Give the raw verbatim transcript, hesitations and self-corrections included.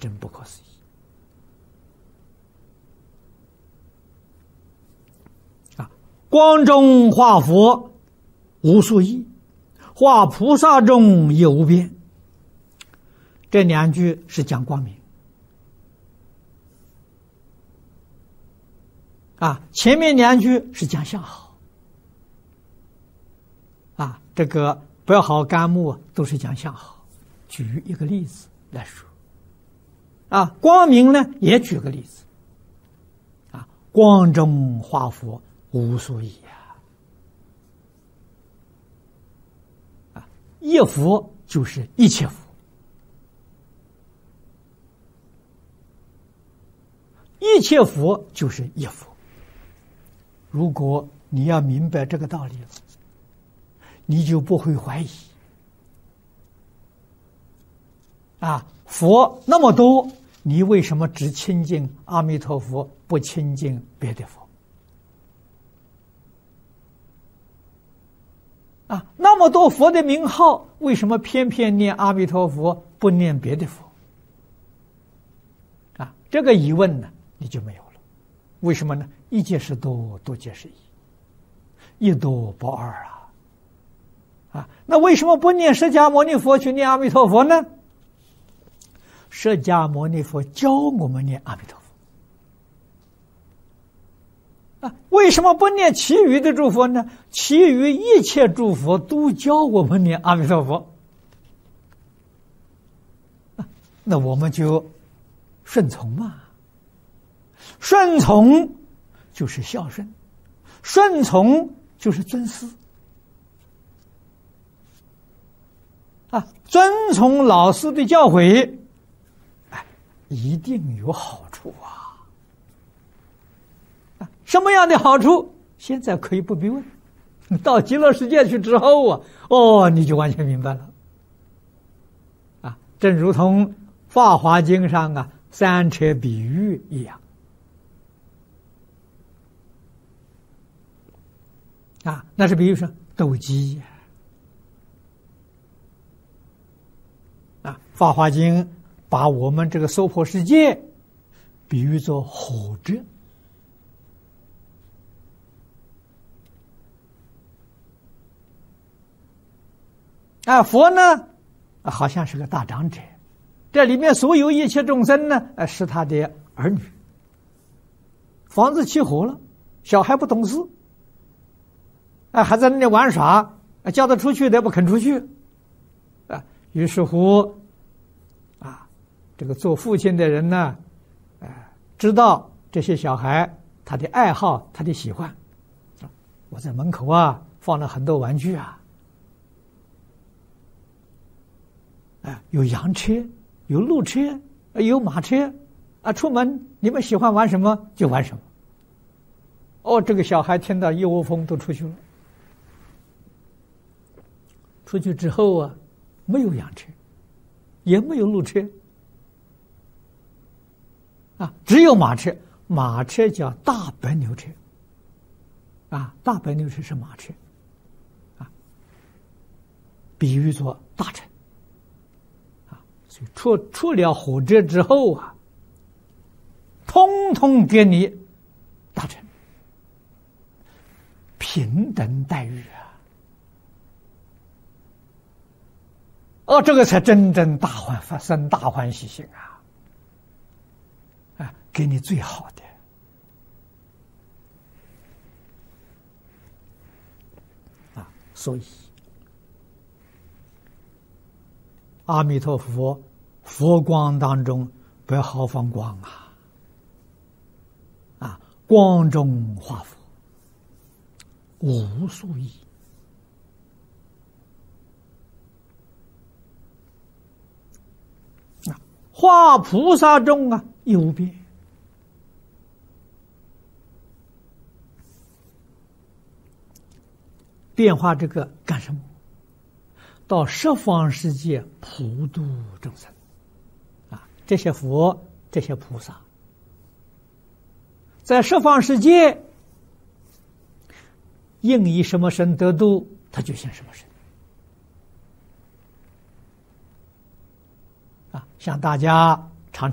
真不可思议啊！光中化佛无数亿，化菩萨中也无边。这两句是讲光明啊，前面两句是讲相好啊，这个不要好干木都是讲相好。举一个例子来说啊，光明呢也举个例子啊，光中化佛无数亿啊，啊，一佛就是一切佛，一切佛就是一佛。如果你要明白这个道理了，你就不会怀疑啊，佛那么多，你为什么只亲近阿弥陀佛，不亲近别的佛？啊，那么多佛的名号，为什么偏偏念阿弥陀佛，不念别的佛？啊，这个疑问呢，你就没有了。为什么呢？一即是多，多即是一，一多不二啊！啊，那为什么不念释迦牟尼佛，去念阿弥陀佛呢？释迦牟尼佛教我们念阿弥陀佛啊，为什么不念其余的诸佛呢？其余一切诸佛都教我们念阿弥陀佛啊，那我们就顺从嘛。顺从就是孝顺，顺从就是尊师啊，遵从老师的教诲，哎，一定有好处啊！啊，什么样的好处？现在可以不必问，到极乐世界去之后啊，哦，你就完全明白了。啊，正如同《法华经》上啊三车比喻一样。啊，那是比喻说斗鸡啊，《法华经》把我们这个娑婆世界比喻作火车啊，佛呢好像是个大长者，这里面所有一切众生呢，是他的儿女。房子起火了，小孩不懂事。啊，还在那里玩耍，叫他出去的不肯出去，啊，于是乎，啊，这个做父亲的人呢，啊，知道这些小孩他的爱好，他的喜欢，啊，我在门口啊放了很多玩具啊，啊，有羊车，有鹿车，有马车，啊，出门你们喜欢玩什么就玩什么。哦，这个小孩听到一窝蜂都出去了。出去之后啊，没有羊车，也没有鹿车，啊，只有马车。马车叫大白牛车，啊，大白牛车是马车，啊，比喻作大臣，啊，所以出出了火车之后啊，通通给你大臣，平等待遇啊。哦，这个才真正大欢发生大欢喜心啊！啊，给你最好的啊，所以阿弥陀佛佛光当中不要好放光啊！啊，光中化佛无数亿。化菩萨中啊，有变。变化这个干什么？到十方世界普度众生啊！这些佛，这些菩萨，在十方世界应以什么身得度，他就现什么身。啊，像大家